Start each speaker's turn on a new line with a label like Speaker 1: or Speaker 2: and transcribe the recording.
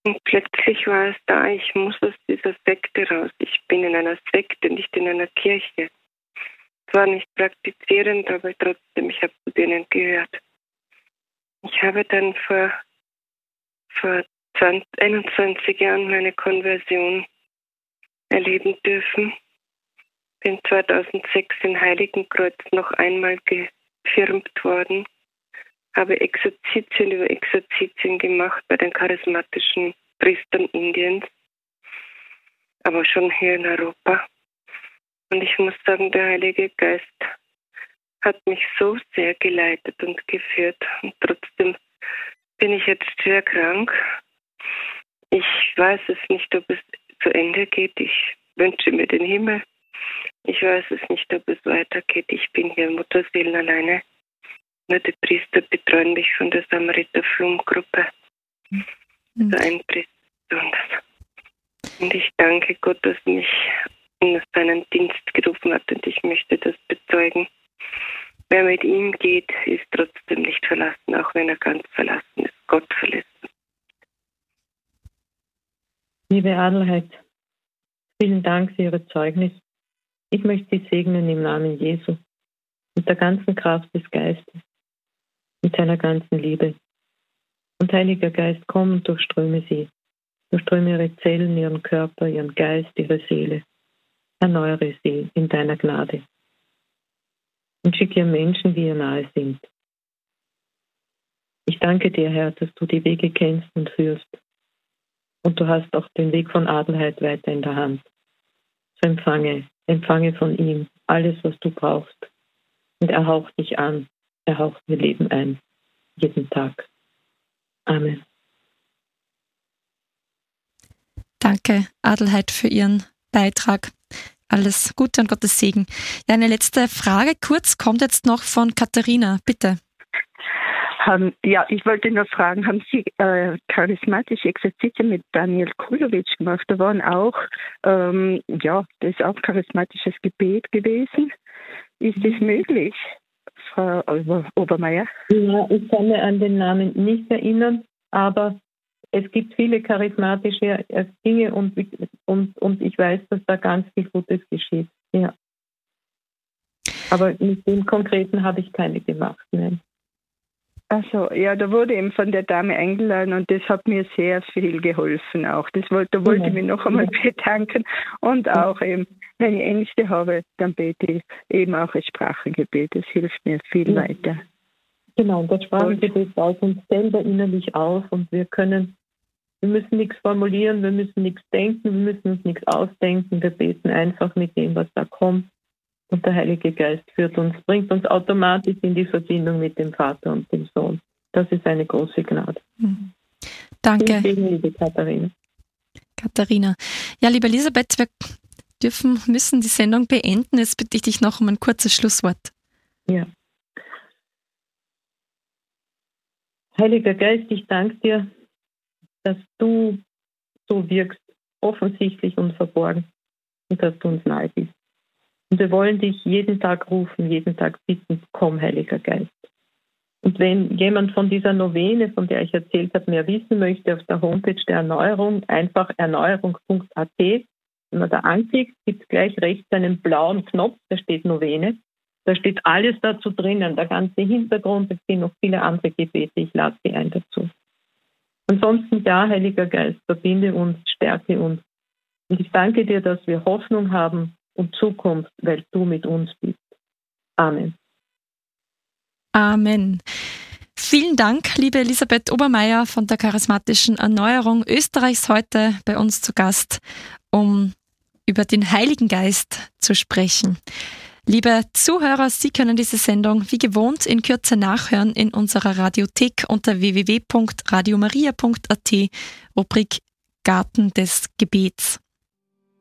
Speaker 1: Und plötzlich war es da, ich muss aus dieser Sekte raus. Ich bin in einer Sekte, nicht in einer Kirche. Zwar nicht praktizierend, aber trotzdem, ich habe zu denen gehört. Ich habe dann vor 21 Jahren meine Konversion erleben dürfen. Bin 2006 in Heiligenkreuz noch einmal gefirmt worden. Habe Exerzitien über Exerzitien gemacht bei den charismatischen Priestern Indiens, aber schon hier in Europa. Und ich muss sagen, der Heilige Geist hat mich so sehr geleitet und geführt. Und trotzdem bin ich jetzt schwer krank. Ich weiß es nicht, ob es zu Ende geht. Ich wünsche mir den Himmel. Ich weiß es nicht, ob es weitergeht. Ich bin hier Mutterseelen alleine. Nur die Priester betreuen mich von der Samariter-Flum-Gruppe. Also ein Priester besonders. Und ich danke Gott, dass mich in seinen Dienst gerufen hat, und ich möchte das bezeugen. Wer mit ihm geht, ist trotzdem nicht verlassen, auch wenn er ganz verlassen ist. Gott verlässt uns.
Speaker 2: Liebe Adelheid, vielen Dank für Ihr Zeugnis. Ich möchte Sie segnen im Namen Jesu, mit der ganzen Kraft des Geistes, mit seiner ganzen Liebe. Und Heiliger Geist, komm und durchströme Sie. Durchströme Ihre Zellen, Ihren Körper, Ihren Geist, Ihre Seele. Erneuere sie in deiner Gnade. Und schicke ihr Menschen, die ihr nahe sind. Ich danke dir, Herr, dass du die Wege kennst und führst. Und du hast auch den Weg von Adelheid weiter in der Hand. So empfange von ihm alles, was du brauchst. Und er haucht dich an, er haucht mir Leben ein, jeden Tag. Amen.
Speaker 3: Danke, Adelheid, für Ihren Beitrag. Alles Gute und Gottes Segen. Ja, eine letzte Frage kurz kommt jetzt noch von Katharina. Bitte.
Speaker 4: Ja, ich wollte nur fragen, haben Sie charismatische Exerzitien mit Daniel Kulovic gemacht? Da waren auch, das ist auch charismatisches Gebet gewesen. Ist das möglich, Frau Obermeier?
Speaker 2: Ja, ich kann mir an den Namen nicht erinnern, aber es gibt viele charismatische Dinge und ich weiß, dass da ganz viel Gutes geschieht. Ja. Aber mit dem Konkreten habe ich keine gemacht. Nein.
Speaker 4: Also ja, da wurde eben von der Dame eingeladen und das hat mir sehr viel geholfen auch. Da wollte ich mich noch einmal bedanken und auch eben, wenn ich Ängste habe, dann bete ich eben auch ein Sprachengebet. Das hilft mir viel weiter.
Speaker 2: Genau, und das Sprachengebet baut uns selber innerlich auf und wir müssen nichts formulieren, wir müssen nichts denken, wir müssen uns nichts ausdenken, wir beten einfach mit dem, was da kommt. Und der Heilige Geist bringt uns automatisch in die Verbindung mit dem Vater und dem Sohn. Das ist eine große Gnade.
Speaker 3: Danke.
Speaker 2: Vielen liebe
Speaker 3: Katharina. Ja, liebe Elisabeth, wir müssen die Sendung beenden. Jetzt bitte ich dich noch um ein kurzes Schlusswort.
Speaker 2: Ja. Heiliger Geist, ich danke dir, dass du so wirkst, offensichtlich und verborgen, und dass du uns nahe bist. Und wir wollen dich jeden Tag rufen, jeden Tag bitten, komm, Heiliger Geist. Und wenn jemand von dieser Novene, von der ich erzählt habe, mehr wissen möchte, auf der Homepage der Erneuerung, einfach erneuerung.at, wenn man da anklickt, gibt es gleich rechts einen blauen Knopf, da steht Novene. Da steht alles dazu drinnen, der ganze Hintergrund, es sind noch viele andere Gebete, ich lade Sie ein dazu. Ansonsten, ja, Heiliger Geist, verbinde uns, stärke uns. Und ich danke dir, dass wir Hoffnung haben und Zukunft, weil du mit uns bist. Amen.
Speaker 3: Amen. Vielen Dank, liebe Elisabeth Obermeier von der Charismatischen Erneuerung Österreichs, heute bei uns zu Gast, um über den Heiligen Geist zu sprechen. Liebe Zuhörer, Sie können diese Sendung wie gewohnt in Kürze nachhören in unserer Radiothek unter www.radiomaria.at, Rubrik Garten des Gebets.